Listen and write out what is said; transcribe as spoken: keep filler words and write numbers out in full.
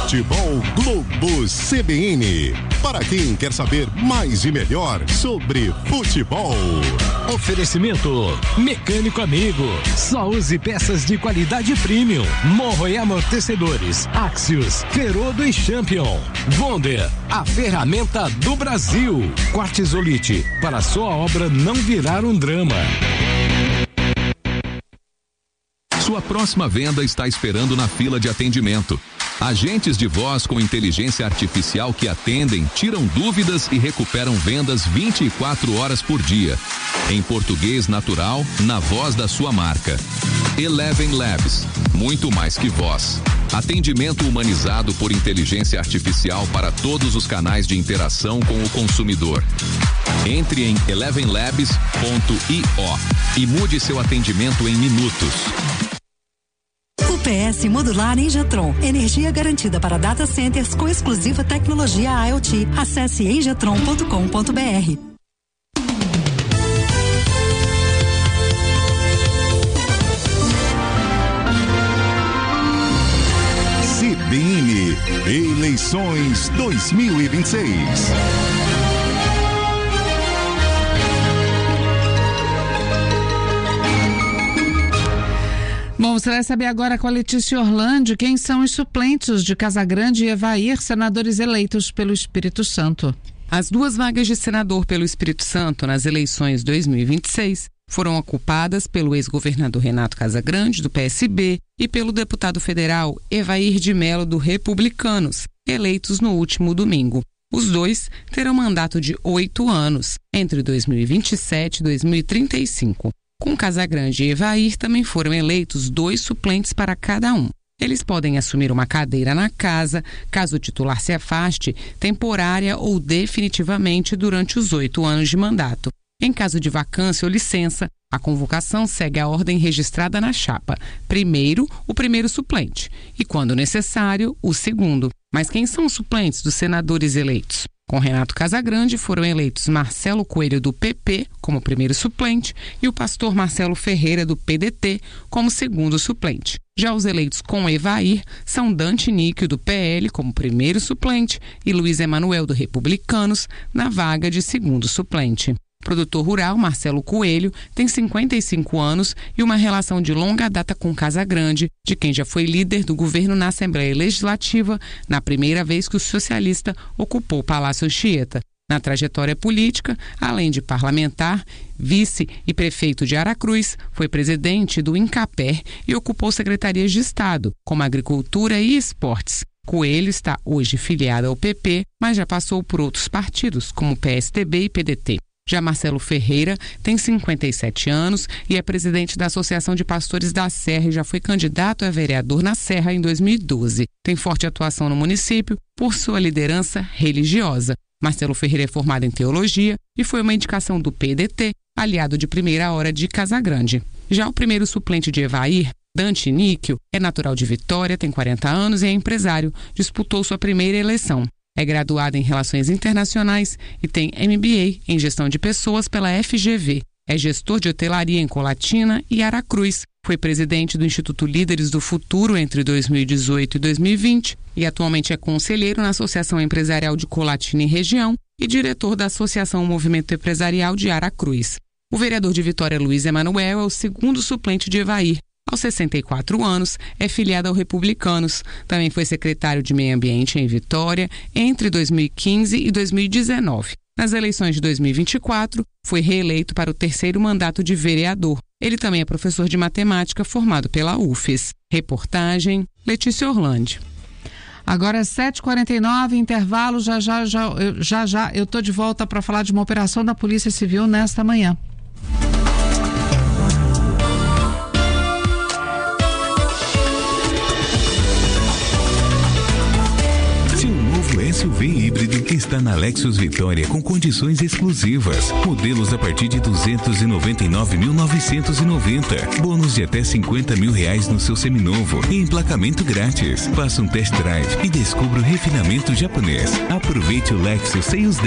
Futebol Globo C B N. Para quem quer saber mais e melhor sobre futebol. Oferecimento Mecânico Amigo. Só use peças de qualidade premium. Morro e amortecedores. Axios, Ferodo e Champion. Wonder, a ferramenta do Brasil. Quartzolite, para sua obra não virar um drama. Sua próxima venda está esperando na fila de atendimento. Agentes de voz com inteligência artificial que atendem, tiram dúvidas e recuperam vendas vinte e quatro horas por dia. Em português natural, na voz da sua marca. Eleven Labs, muito mais que voz. Atendimento humanizado por inteligência artificial para todos os canais de interação com o consumidor. Entre em eleven labs ponto i o e mude seu atendimento em minutos. U P S modular Engetron. Energia garantida para data centers com exclusiva tecnologia IoT. Acesse engetron ponto com ponto br. C B N Eleições dois mil e vinte e seis. Bom, você vai saber agora com a Letícia Orlandi quem são os suplentes de Casagrande e Evair, senadores eleitos pelo Espírito Santo. As duas vagas de senador pelo Espírito Santo nas eleições dois mil e vinte e seis foram ocupadas pelo ex-governador Renato Casagrande, do P S B, e pelo deputado federal Evair de Mello, do Republicanos, eleitos no último domingo. Os dois terão mandato de oito anos, entre dois mil e vinte e sete e dois mil e trinta e cinco. Com Casagrande e Evair também foram eleitos dois suplentes para cada um. Eles podem assumir uma cadeira na casa, caso o titular se afaste, temporária ou definitivamente durante os oito anos de mandato. Em caso de vacância ou licença, a convocação segue a ordem registrada na chapa. Primeiro, o primeiro suplente e, quando necessário, o segundo. Mas quem são os suplentes dos senadores eleitos? Com Renato Casagrande foram eleitos Marcelo Coelho, do P P, como primeiro suplente, e o pastor Marcelo Ferreira, do P D T, como segundo suplente. Já os eleitos com Evair são Dante Níquio, do P L, como primeiro suplente, e Luiz Emanuel, do Republicanos, na vaga de segundo suplente. O produtor rural Marcelo Coelho tem cinquenta e cinco anos e uma relação de longa data com Casagrande, de quem já foi líder do governo na Assembleia Legislativa, na primeira vez que o socialista ocupou o Palácio Anchieta. Na trajetória política, além de parlamentar, vice e prefeito de Aracruz, foi presidente do INCAPER e ocupou secretarias de Estado, como Agricultura e Esportes. Coelho está hoje filiado ao P P, mas já passou por outros partidos, como P S D B e P D T. Já Marcelo Ferreira tem cinquenta e sete anos e é presidente da Associação de Pastores da Serra e já foi candidato a vereador na Serra em dois mil e doze. Tem forte atuação no município por sua liderança religiosa. Marcelo Ferreira é formado em teologia e foi uma indicação do P D T, aliado de primeira hora de Casagrande. Já o primeiro suplente de Evair, Dante Níquio, é natural de Vitória, tem quarenta anos e é empresário. Disputou sua primeira eleição. É graduado em Relações Internacionais e tem M B A em Gestão de Pessoas pela F G V. É gestor de hotelaria em Colatina e Aracruz. Foi presidente do Instituto Líderes do Futuro entre dois mil e dezoito e dois mil e vinte e atualmente é conselheiro na Associação Empresarial de Colatina e Região e diretor da Associação Movimento Empresarial de Aracruz. O vereador de Vitória, Luiz Emanuel, é o segundo suplente de Evair. Aos sessenta e quatro anos, é filiado ao Republicanos. Também foi secretário de Meio Ambiente em Vitória entre dois mil e quinze e dois mil e dezenove. Nas eleições de dois mil e vinte e quatro, foi reeleito para o terceiro mandato de vereador. Ele também é professor de matemática formado pela U F E S. Reportagem, Letícia Orlandi. Agora é sete e quarenta e nove, intervalo, já já, já, eu, já, já eu tô de volta para falar de uma operação da Polícia Civil nesta manhã. S U V híbrido está na Lexus Vitória com condições exclusivas. Modelos a partir de duzentos e noventa e nove mil novecentos e noventa. Bônus de até cinquenta mil reais no seu seminovo e emplacamento grátis. Faça um test drive e descubra o refinamento japonês. Aproveite o Lexus sem os